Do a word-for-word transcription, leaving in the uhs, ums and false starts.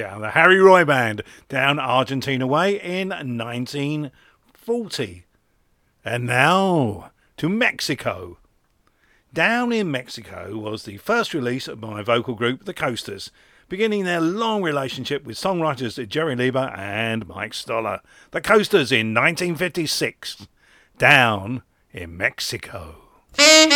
Yeah, the Harry Roy Band, Down Argentina Way in nineteen forty. And now to Mexico. Down in Mexico was the first release of my vocal group, The Coasters, beginning their long relationship with songwriters Jerry Leiber and Mike Stoller. The Coasters in nineteen fifty-six. Down in Mexico.